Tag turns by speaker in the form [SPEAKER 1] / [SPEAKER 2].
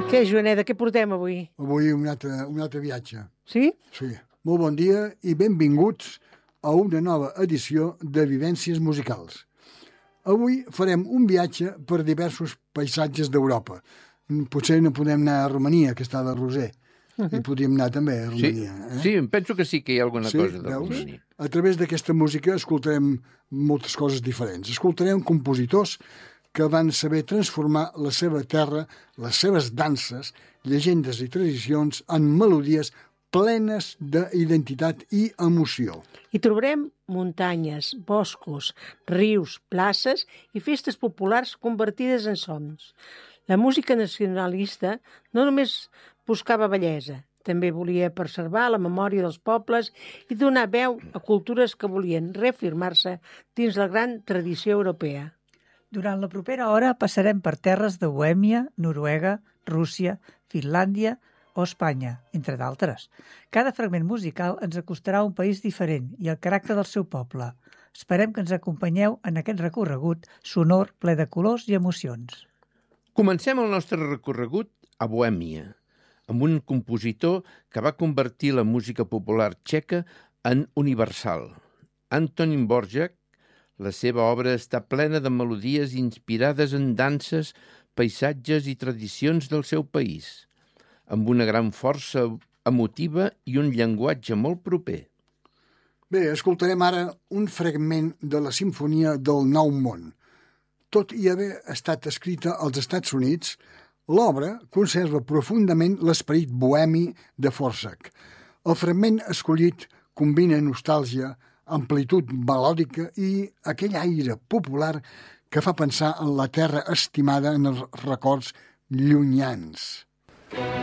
[SPEAKER 1] Què, Joaneta, què portem avui?
[SPEAKER 2] Avui un altre viatge.
[SPEAKER 1] Sí?
[SPEAKER 2] Sí. Molt bon dia i benvinguts a una nova edició de Vivències Musicals. Avui farem un viatge per diversos paisatges d'Europa. Potser no podem anar a Romania, que està de Roser. I podríem anar també a Romania.
[SPEAKER 3] Sí, penso que sí que hi ha alguna cosa de Romania.
[SPEAKER 2] A través d'aquesta música escoltarem moltes coses diferents. Escoltarem compositors que van saber transformar la seva terra, les seves danses, llegendes i tradicions en melodies plenes d'identitat i emoció.
[SPEAKER 1] Hi trobarem muntanyes, boscos, rius, places i festes populars convertides en sons. La música nacionalista no només buscava bellesa, també volia preservar la memòria dels pobles i donar veu a cultures que volien reafirmar-se dins la gran tradició europea.
[SPEAKER 4] Durant la propera hora passarem per terres de Bohèmia, Noruega, Rússia, Finlàndia o Espanya, entre d'altres. Cada fragment musical ens acostarà a un país diferent i al caràcter del seu poble. Esperem que ens acompanyeu en aquest recorregut sonor ple de colors i emocions.
[SPEAKER 3] Comencem el nostre recorregut a Bohèmia, amb un compositor que va convertir la música popular txeca en universal. Antonín Dvořák. La seva obra està plena de melodies inspirades en danses, paisatges i tradicions del seu país, amb una gran força emotiva i un llenguatge molt proper.
[SPEAKER 2] Bé, escoltarem ara un fragment de la Simfonia del Nou Món. Tot i haver estat escrita als Estats Units, l'obra conserva profundament l'esperit bohemi de Dvořák. El fragment escollit combina nostàlgia, amplitud melòdica i aquell aire popular que fa pensar en la terra estimada en els records llunyans.